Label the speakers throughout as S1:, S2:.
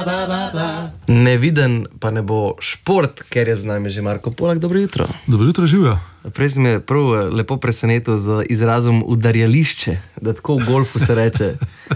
S1: Neviden pa ne bo šport, ker je z nami že Marko Polak. Dobro jutro.
S2: Dobro jutro, živijo.
S1: Prej si me prav lepo presenetil z izrazom udarjališče, da tako v golfu se reče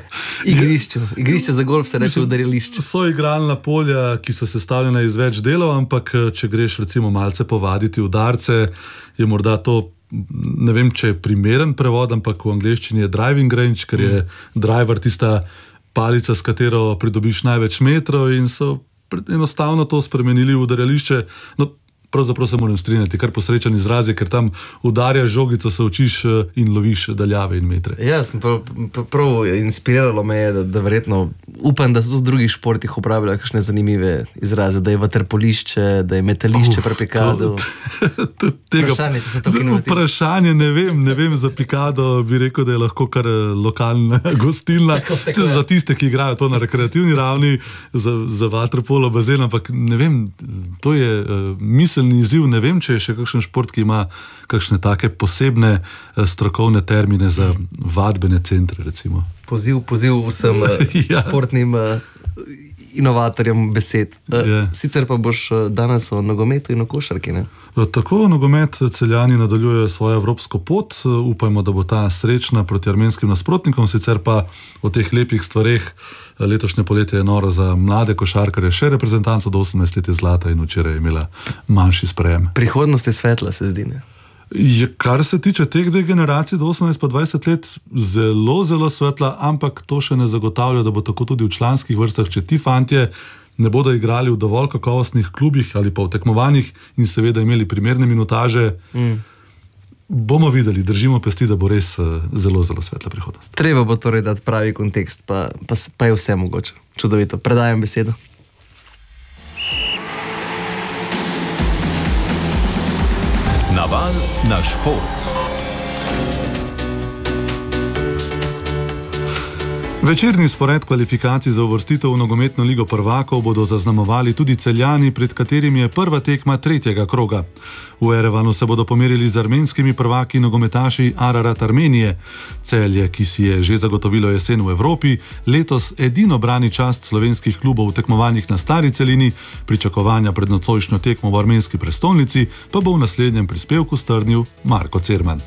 S1: igrišče za golf se reče udarjališče.
S2: So igralna polja, ki so sestavljena iz več delov, ampak če greš recimo malce povaditi udarce, je morda to, ne vem, če je primeren prevod, ampak v angleščini je driving range, ker je driver tista palica, s katero pridobiš največ metrov, in so enostavno to spremenili v udarjališče. No, pravzaprav se moram strinjati, kar posrečen izraz je, ker tam udarjaš žogico, se učiš in loviš daljave in metre.
S1: Ja, sem prav inspiriralo me je, da verjetno upam, da tudi v drugih športih uporabljajo kakšne zanimive izraze, da je vaterpolišče, da je metališče pri pikadu. Vprašanje, če se to inovativno.
S2: Vprašanje, ne vem, za pikado bi rekel, da je lahko kar lokalna gostilna. Tako, za tiste, ki igrajo to na rekreativni ravni, za vaterpolo bazen, ampak ne vem, to je miselni izziv, ne vem, če je še kakšen šport, ki ima kakšne take posebne strokovne termine za vadbene centre, recimo. Poziv
S1: vsem športnim inovatorjem besed. Sicer pa boš danes o nogometu in o košarki, ne?
S2: Tako, nogomet Celjani nadaljujejo svojo evropsko pot. Upajmo, da bo ta srečna proti armenskim nasprotnikom, sicer pa o teh lepih stvareh. Letošnje poletje je noro za mlade košarkarje, še reprezentanco do 18 let je zlata in včeraj je imela manjši sprejem.
S1: Prihodnost je svetla, se zdi, ne?
S2: Kar se tiče teh dveh generacij do 18 pa 20 let, zelo svetla, ampak to še ne zagotavlja, da bo tako tudi v članskih vrstah, če ti fantje ne bodo igrali v dovolj kakovostnih klubih ali pa v tekmovanjih in seveda imeli primerne minutaže. Bomo videli, držimo pesti, da bo res zelo svetla prihodnost.
S1: Treba bo torej dati pravi kontekst, pa je vse mogoče. Čudovito. Predajam besedo.
S3: Naval na šport.
S2: Večerni spored kvalifikacij za uvrstitev v nogometno ligo prvakov bodo zaznamovali tudi Celjani, pred katerimi je prva tekma tretjega kroga. V Erevanu se bodo pomerili z armenskimi prvaki nogometaši Ararat Armenije. Celje, ki si je že zagotovilo jesen v Evropi, letos edino brani čast slovenskih klubov v tekmovanjih na stari celini, pričakovanja pred nocojšnjo tekmo v armenski prestolnici pa bo v naslednjem prispevku strnil Marko Cerman.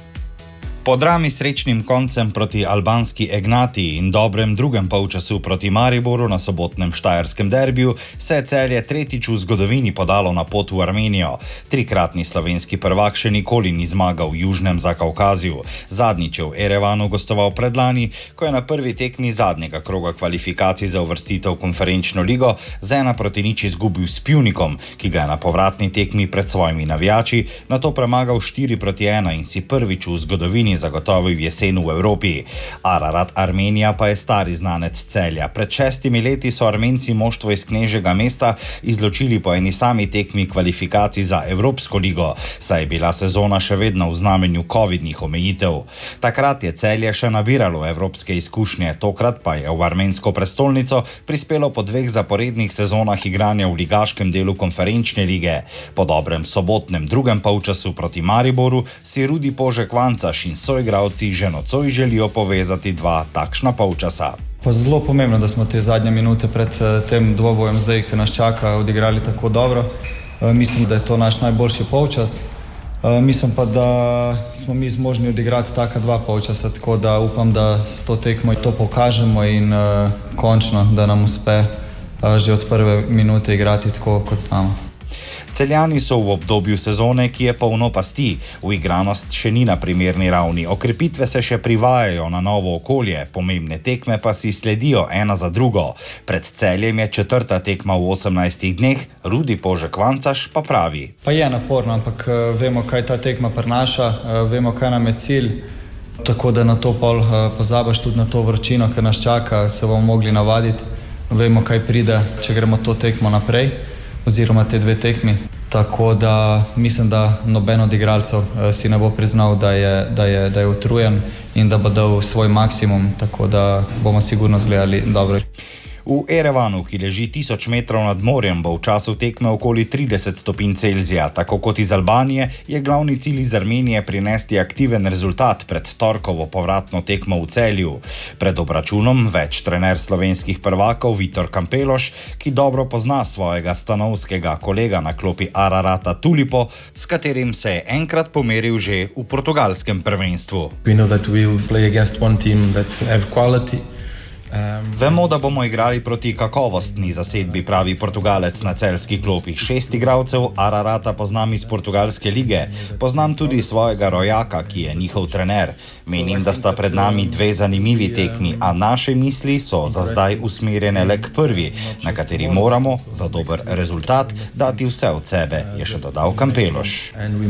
S4: Po drami srečnim koncem proti albanski Egnati in dobrem drugem polčasu proti Mariboru na sobotnem štajerskem derbiju se je Celje tretjič v zgodovini podalo na pot v Armenijo. Trikratni slovenski prvak še nikoli ni zmagal v Južnem Zakaukaziju. Zadnjič je v Erevanu gostoval predlani, ko je na prvi tekmi zadnjega kroga kvalifikacij za uvrstitev v konferenčno ligo z 1-0 izgubil s Pivnikom, ki ga je na povratni tekmi pred svojimi navijači nato premagal 4-1 in si prvič v zgodovini zagotovil jesen v Evropi. Ararat Armenija pa je stari znanec Celja. Pred 6 leti so Armenci moštvo iz Knežjega mesta izločili po eni sami tekmi kvalifikacij za Evropsko ligo, saj je bila sezona še vedno v znamenju covidnih omejitev. Takrat je Celje še nabiralo evropske izkušnje, tokrat pa je v armensko prestolnico prispelo po 2 zaporednih sezonah igranja v ligaškem delu konferenčne lige. Po dobrem sobotnem drugem polčasu proti Mariboru si Rudi Požek Vancaš in soigralci že nocoj želijo povezati 2 takšna polčasa.
S5: Pa zelo pomembno, da smo te zadnje minute pred tem dvobojem zdaj, ki nas čaka, odigrali tako dobro. Mislim, da je to naš najboljši polčas. Mislim pa, da smo mi zmožni odigrati taka 2 polčasa, tako da upam, da s to tekmo to pokažemo in končno, da nam uspe že od prve minute igrati tako, kot znamo.
S4: Celjani so v obdobju sezone, ki je polno pasti. Uigranost še ni na primerni ravni. Okrepitve se še privajajo na novo okolje, pomembne tekme pa si sledijo ena za drugo. Pred Celjem je 4. tekma v 18 dneh, Rudi Požek Vancaš pa pravi.
S5: Pa je naporno, ampak vemo, kaj ta tekma prinaša, vemo, kaj nam je cilj, tako da na to pol pozabaš tudi na to vročino, ki nas čaka, se bomo mogli navaditi. Vemo, kaj pride, če gremo to tekmo naprej, oziroma te 2 tekmi. Tako da mislim, da noben od igralcev si ne bo priznal, da je utrujen in da bo dal svoj maksimum, tako da bomo sigurno zgledali dobro.
S4: V Erevanu, ki leži 1000 metrov nad morjem, bo v času tekme okoli 30 stopinj Celzija. Tako kot iz Albanije, je glavni cilj iz Armenije prinesti aktiven rezultat pred torkovo povratno tekmo v Celju. Pred obračunom več trener slovenskih prvakov Vitor Kampeloš, ki dobro pozna svojega stanovskega kolega na klopi Ararata Tulipo, s katerim se je enkrat pomeril že v portugalskem prvenstvu. Vemo, da bomo igrali proti kakovostni zasedbi, pravi Portugalec na celjski klopi. 6 igralcev Ararata poznam iz portugalske lige. Poznam tudi svojega rojaka, ki je njihov trener. Menim, da sta pred nami 2 zanimivi tekmi, a naše misli so za zdaj usmerjene le k prvi, na kateri moramo za dober rezultat dati vse od sebe, je še dodal Kampeloš.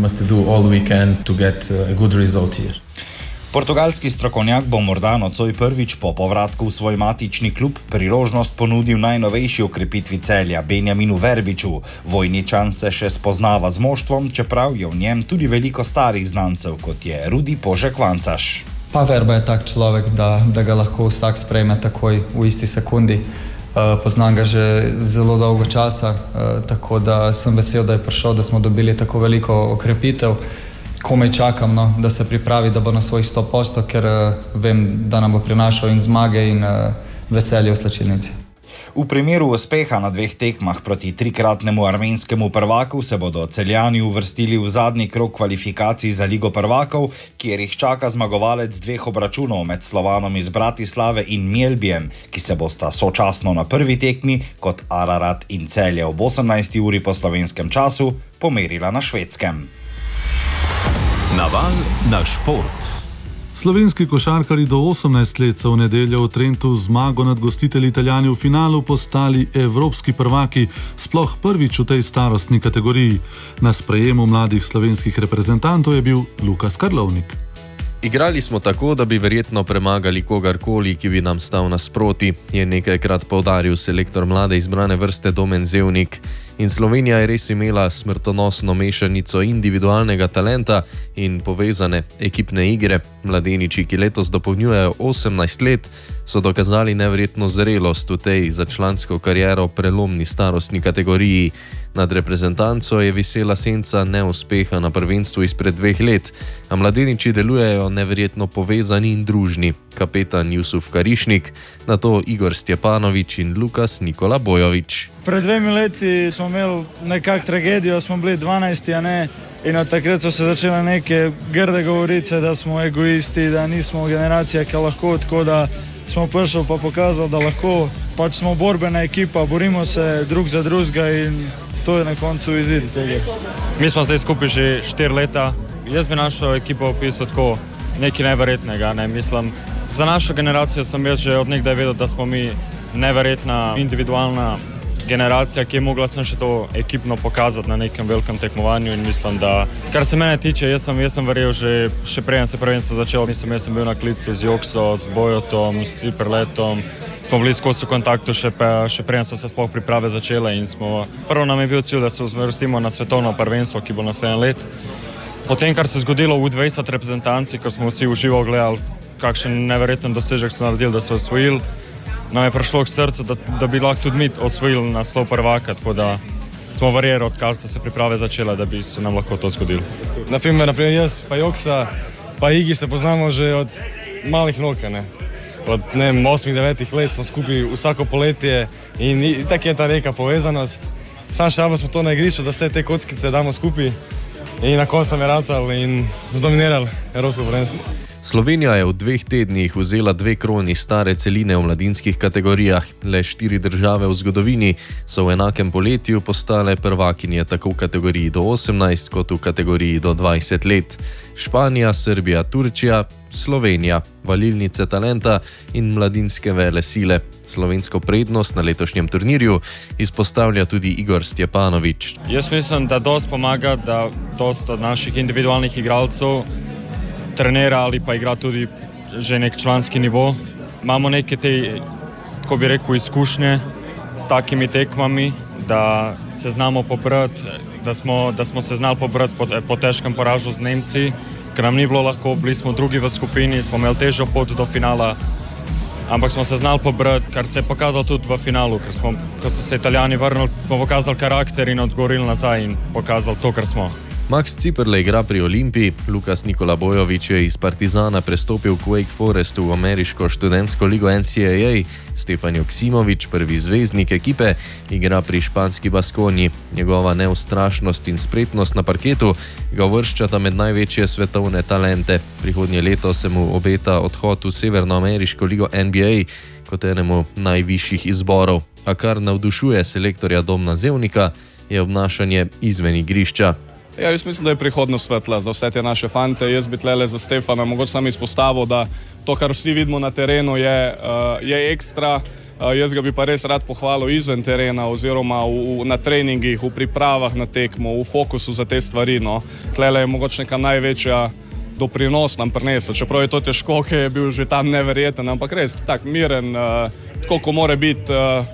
S4: Portugalski strokovnjak bo morda nocoj prvič po povratku v svoj matični klub priložnost ponudil najnovejši okrepitvi Celja, Benjaminu Verbiču. Vojničan se še spoznava z moštvom, čeprav je v njem tudi veliko starih znancev, kot je Rudi Požek Vancaš.
S5: Pa Verba je tak človek, da ga lahko vsak sprejme takoj v isti sekundi. Poznam ga že zelo dolgo časa, tako da sem vesel, da je prišel, da smo dobili tako veliko okrepitev. Komaj čakam, da se pripravi, da bo na svojih 100%, ker vem, da nam bo prinašal in zmage in veselje v slačilnici.
S4: V primeru uspeha na 2 tekmah proti 3-kratnemu armenskemu prvaku se bodo Celjani uvrstili v zadnji krog kvalifikacij za Ligo prvakov, kjer jih čaka zmagovalec 2 obračunov med Slovanom iz Bratislave in Mjelbijem, ki se bosta sočasno na prvi tekmi kot Ararat in Celje ob 18. uri po slovenskem času pomerila na Švedskem.
S3: Naval na šport.
S2: Slovenski košarkarji do 18 let so v nedeljo v Trentu zmago nad gostitelji Italijani v finalu postali evropski prvaki, sploh prvič v tej starostni kategoriji. Na sprejemu mladih slovenskih reprezentantov je bil Lukas Karlovnik.
S6: Igrali smo tako, da bi verjetno premagali kogarkoli, ki bi nam stal nasproti, je nekajkrat poudaril selektor mlade izbrane vrste Domen Zevnik. In Slovenija je res imela smrtonosno mešanico individualnega talenta in povezane ekipne igre. Mladeniči, ki letos dopolnjujejo 18 let, so dokazali neverjetno zrelost v tej za člansko kariero prelomni starostni kategoriji. Nad reprezentanco je visela senca neuspeha na prvenstvu izpred 2 let, a mladeniči delujejo neverjetno povezani in družni. Kapetan Jusuf Karišnik, nato Igor Stjepanovič in Lukas Nikola Bojovič.
S7: Pred 2 leti smo imeli nekak tragedijo, smo bili 12, a ne? In od takrat so se začele neke grde govorice, da smo egoisti, da nismo generacija, ki lahko, tako da smo prišli pa pokazali, da lahko, pač smo borbena ekipa, borimo se drug za drugega in to je na koncu izid tega.
S8: Mi smo zdaj skupaj že 4 leta. Jaz bi našo ekipo opisal tako nekaj neverjetnega, ne? Mislim, za našo generacijo sem jaz že od nekdaj vedel, da smo mi neverjetna individualna generacija, ki je mogla sem še to ekipno pokazati na nekem velikem tekmovanju in mislim, da kar se mene tiče, jaz sem verjel še preden se prvenstvo začelo, jaz sem bil na klicu z Jokso, z Bojotom, s Ciperletom, smo bili skozi v kontaktu še preden so se sploh priprave začele in prvo nam je bil cilj, da se uvrstimo na svetovno prvenstvo, ki bo naslednje let. Potem, kar se je zgodilo v 20 reprezentanci, ko smo vsi uživo gledali, kakšen neverjeten dosežek so naredili, da so osvojili, nam je prišlo k srcu, da bi lahko tudi mi osvojili naslov prvaka, tako da smo verjeli, odkar so se priprave začele, da bi se nam lahko to zgodilo.
S9: Naprimer jaz, pa Joksa, pa Igi se poznamo že od malih nog, ne? Od 8-9 let smo skupaj vsako poletje in tako je ta reka povezanost. Sam šalno smo to na igrišču, da vse te kockice damo skupaj in na koncu nam je ratali in zdominirali evropsko prvenstvo.
S6: Slovenija je v 2 tednih vzela 2 kroni stare celine v mladinskih kategorijah. Le 4 države v zgodovini so v enakem poletju postale prvakinje tako v kategoriji do 18 kot v kategoriji do 20 let. Španija, Srbija, Turčija, Slovenija, valilnice talenta in mladinske vele sile. Slovensko prednost na letošnjem turnirju izpostavlja tudi Igor Stjepanovič.
S8: Jaz mislim, da dosti pomaga, da dosti od naših individualnih igralcev trenera ali pa igra tudi že nek članski nivo. Imamo neke te, tako bi rekel, izkušnje s takimi tekmami, da se znamo pobrati, da smo se znali pobrati po težkem poražu z Nemci, ker nam ni bilo lahko, bili smo drugi v skupini, smo imeli težjo pot do finala. ampak smo se znali pobrati, kar se je pokazalo tudi v finalu, ko so se Italijani vrnili, smo pokazali karakter in odgovorili nazaj in pokazali to, kar smo.
S6: Max Ciperle igra pri Olimpiji, Lukas Nikola Bojović je iz Partizana prestopil k Wake Forestu v ameriško študentsko ligo NCAA, Stefan Joksimović, prvi zvezdnik ekipe, igra pri španski Baskonji. Njegova neustrašnost in spretnost na parketu ga uvrščata med največje svetovne talente. Prihodnje leto se mu obeta odhod v severnoameriško ligo NBA kot enemu najvišjih izborov. A kar navdušuje selektorja Domna Zevnika, je obnašanje izven igrišča.
S10: Ja, jaz mislim, da je prihodnost svetla za vse te naše fante. Jaz bi tlele za Stefana mogoče sam izpostavil, da to, kar vsi vidimo na terenu, je ekstra. Jaz ga bi pa res rad pohvalil izven terena oziroma na treningih, v pripravah na tekmo, v fokusu za te stvari. No. Tlele je mogoče neka največja doprinos nam prinesel. Čeprav je to težko, ker je bil že tam neverjeten, ampak res tak miren, tako ko more biti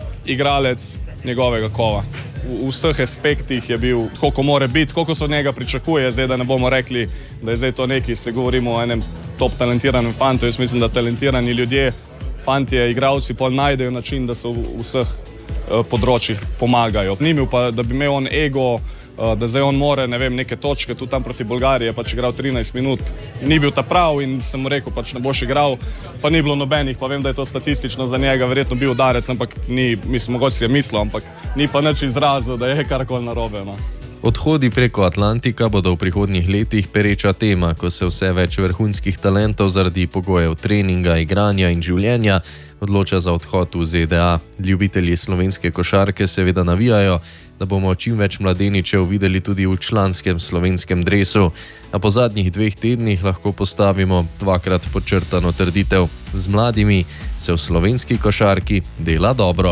S10: igralec njegovega kova. V vseh aspektih je bil tako, ko more biti, koliko se od njega pričakuje, zdaj da ne bomo rekli, da je zdaj to neki, se govorimo o enem top talentiranem fantu. Jaz mislim, da talentirani ljudje, fantje, igralci pol najdejo način, da se v vseh področjih pomagajo. Ni imel pa, da bi imel on ego, da zdaj on more, ne vem, neke točke, tudi tam proti Bolgariji, pač igral 13 minut. Ni bil ta prav in sem mu rekel, pač ne boš igral, pa ni bilo nobenih, pa vem, da je to statistično za njega verjetno bil udarec, ampak ni, mislim, mogoče si je mislil, ampak ni pa nič izrazil, da je karkoli narobe. No.
S6: Odhodi preko Atlantika bodo v prihodnjih letih pereča tema, ko se vse več vrhunskih talentov zaradi pogojev treninga, igranja in življenja odloča za odhod v ZDA. Ljubitelji slovenske košarke seveda navijajo, da bomo čim več mladeničev videli tudi v članskem slovenskem dresu. A po zadnjih 2 tednih lahko postavimo 2-krat podčrtano trditev. Z mladimi se v slovenski košarki dela dobro.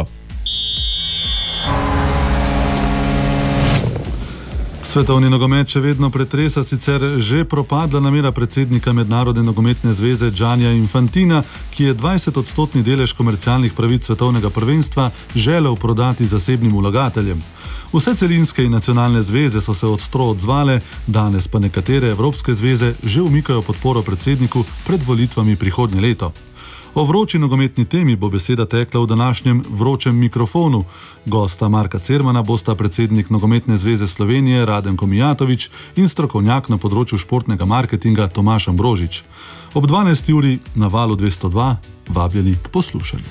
S2: Svetovni nogomet še vedno pretresa sicer že propadla namera predsednika Mednarodne nogometne zveze Giannia Infantina, ki je 20% delež komercialnih pravic svetovnega prvenstva želel prodati zasebnim vlagateljem. Vse celinske in nacionalne zveze so se ostro odzvale, danes pa nekatere evropske zveze že umikajo podporo predsedniku pred volitvami prihodnje leto. O vroči nogometni temi bo beseda tekla v današnjem vročem mikrofonu. Gosta Marka Cermana bosta predsednik Nogometne zveze Slovenije Radenko Mijatović in strokovnjak na področju športnega marketinga Tomaž Ambrožič. Ob 12. uri na Valu 202 vabljeni k poslušanju.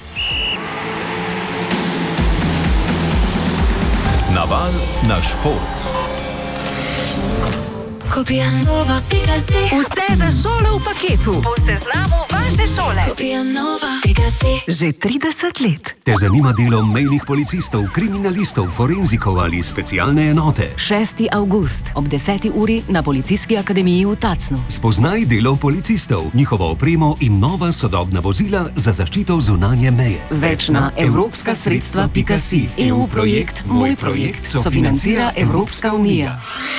S3: Naval na šport.
S11: Vse za šolo v paketu. Po seznamu vaše šole. Že 30 let.
S12: Te zanima delo mejnih policistov, kriminalistov, forenzikov ali specialne enote?
S11: 6. avgust ob 10. uri na Policijski akademiji v Tacnu.
S12: Spoznaj delo policistov, njihovo opremo in nova sodobna vozila za zaščito zunanje meje.
S11: Več na evropskasredstva.si. EU projekt Moj projekt sofinancira Evropska unija.